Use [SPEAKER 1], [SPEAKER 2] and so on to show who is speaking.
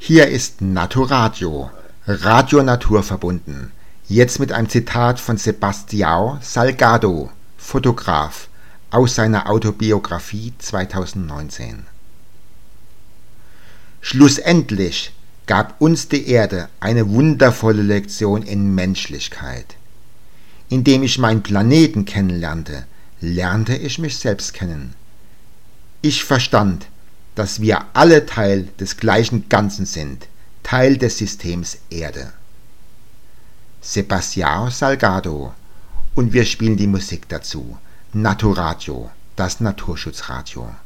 [SPEAKER 1] Hier ist Naturadio, Radio naturverbunden. Jetzt mit einem Zitat von Sebastião Salgado, Fotograf, aus seiner Autobiografie 2019. Schlussendlich gab uns die Erde eine wundervolle Lektion in Menschlichkeit. Indem ich meinen Planeten kennenlernte, lernte ich mich selbst kennen. Ich verstand, dass wir alle Teil des gleichen Ganzen sind, Teil des Systems Erde. Sebastião Salgado, und wir spielen die Musik dazu. Naturadio, das Naturschutzradio.